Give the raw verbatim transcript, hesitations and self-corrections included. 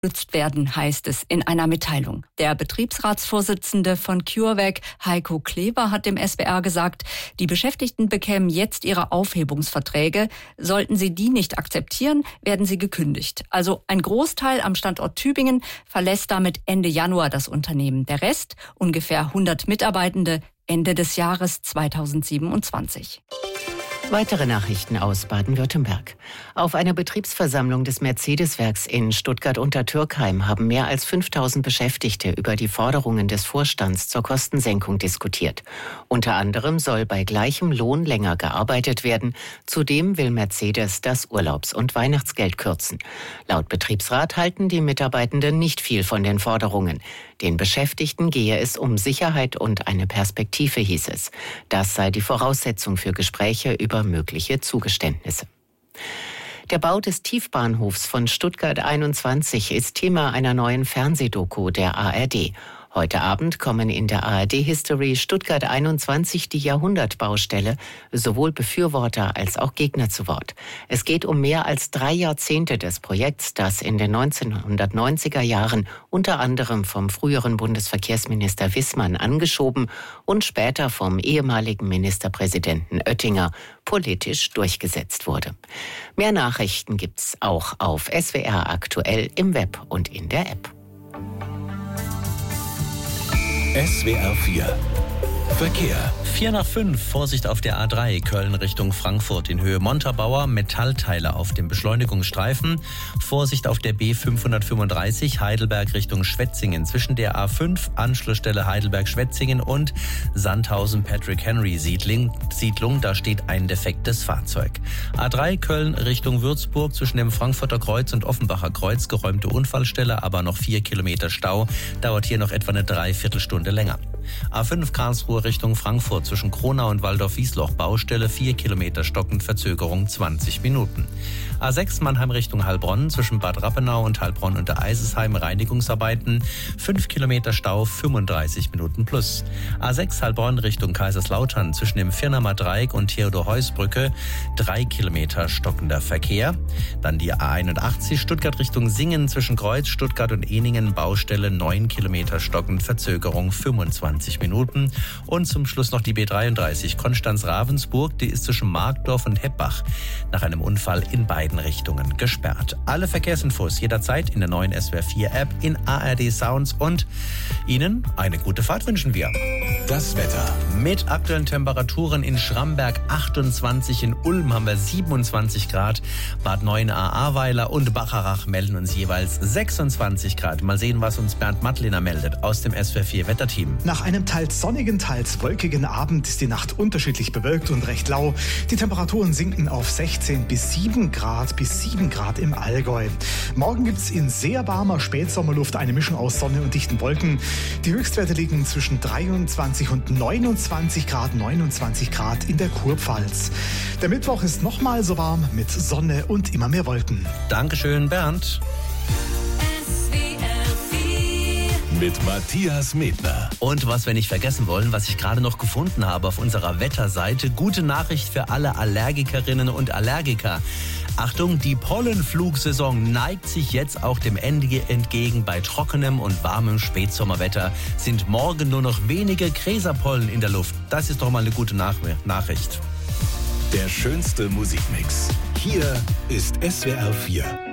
Genutzt werden, heißt es in einer Mitteilung. Der Betriebsratsvorsitzende von CureVac, Heiko Kleber, hat dem S W R gesagt, die Beschäftigten bekämen jetzt ihre Aufhebungsverträge. Sollten sie die nicht akzeptieren, werden sie gekündigt. Also ein Großteil am Standort Tübingen verlässt damit Ende Januar das Unternehmen. Der Rest, ungefähr hundert Mitarbeitende, Ende des Jahres zweitausendsiebenundzwanzig. Weitere Nachrichten aus Baden-Württemberg. Auf einer Betriebsversammlung des Mercedes-Werks in Stuttgart-Untertürkheim haben mehr als fünftausend Beschäftigte über die Forderungen des Vorstands zur Kostensenkung diskutiert. Unter anderem soll bei gleichem Lohn länger gearbeitet werden. Zudem will Mercedes das Urlaubs- und Weihnachtsgeld kürzen. Laut Betriebsrat halten die Mitarbeitenden nicht viel von den Forderungen. Den Beschäftigten gehe es um Sicherheit und eine Perspektive, hieß es. Das sei die Voraussetzung für Gespräche über mögliche Zugeständnisse. Der Bau des Tiefbahnhofs von Stuttgart einundzwanzig ist Thema einer neuen Fernsehdoku der A R D. Heute Abend kommen in der A R D-History Stuttgart einundzwanzig, die Jahrhundertbaustelle, sowohl Befürworter als auch Gegner zu Wort. Es geht um mehr als drei Jahrzehnte des Projekts, das in den neunzehnhundertneunziger Jahren unter anderem vom früheren Bundesverkehrsminister Wissmann angeschoben und später vom ehemaligen Ministerpräsidenten Oettinger politisch durchgesetzt wurde. Mehr Nachrichten gibt's auch auf S W R aktuell im Web und in der App. S W R vier Verkehr. vier nach fünf, Vorsicht auf der A drei, Köln Richtung Frankfurt in Höhe Montabaur, Metallteile auf dem Beschleunigungsstreifen. Vorsicht auf der B fünfhundertfünfunddreißig, Heidelberg Richtung Schwetzingen, zwischen der A fünf, Anschlussstelle Heidelberg-Schwetzingen und Sandhausen-Patrick-Henry-Siedlung, da steht ein defektes Fahrzeug. A drei, Köln Richtung Würzburg, zwischen dem Frankfurter Kreuz und Offenbacher Kreuz, geräumte Unfallstelle, aber noch vier Kilometer Stau, dauert hier noch etwa eine Dreiviertelstunde länger. A fünf, Karlsruhe Richtung Frankfurt, zwischen Kronau und Waldorf-Wiesloch, Baustelle, vier Kilometer stockend, Verzögerung zwanzig Minuten. A sechs, Mannheim Richtung Heilbronn, zwischen Bad Rappenau und Heilbronn unter Eisesheim, Reinigungsarbeiten, fünf Kilometer Stau, fünfunddreißig Minuten plus. A sechs, Heilbronn Richtung Kaiserslautern, zwischen dem Firnamer Dreieck und Theodor-Heuss-Brücke, drei Kilometer stockender Verkehr. Dann die A einundachtzig, Stuttgart Richtung Singen, zwischen Kreuz, Stuttgart und Ehningen, Baustelle, neun Kilometer stockend, Verzögerung fünfundzwanzig Minuten. Und zum Schluss noch die B dreiunddreißig, Konstanz-Ravensburg, die ist zwischen Markdorf und Heppbach nach einem Unfall in beiden Richtungen gesperrt. Alle Verkehrsinfos jederzeit in der neuen S W R vier App, in A R D Sounds, und Ihnen eine gute Fahrt wünschen wir. Das Wetter. Mit aktuellen Temperaturen in Schramberg achtundzwanzig, in Ulm haben wir siebenundzwanzig Grad, Bad Neuenahr-Ahrweiler und Bacharach melden uns jeweils sechsundzwanzig Grad. Mal sehen, was uns Bernd Mattliner meldet aus dem S W R vier Wetterteam. Nach einem teils sonnigen, teils wolkigen Abend ist die Nacht unterschiedlich bewölkt und recht lau. Die Temperaturen sinken auf sechzehn bis sieben Grad, bis sieben Grad im Allgäu. Morgen gibt es in sehr warmer Spätsommerluft eine Mischung aus Sonne und dichten Wolken. Die Höchstwerte liegen zwischen dreiundzwanzig und neunundzwanzig Grad, neunundzwanzig Grad in der Kurpfalz. Der Mittwoch ist nochmal so warm mit Sonne und immer mehr Wolken. Dankeschön, Bernd. Mit Matthias Medner. Und was wir nicht vergessen wollen, was ich gerade noch gefunden habe auf unserer Wetterseite, gute Nachricht für alle Allergikerinnen und Allergiker. Achtung, die Pollenflugsaison neigt sich jetzt auch dem Ende entgegen. Bei trockenem und warmem Spätsommerwetter sind morgen nur noch wenige Gräserpollen in der Luft. Das ist doch mal eine gute Nach- Nachricht. Der schönste Musikmix. Hier ist S W R vier.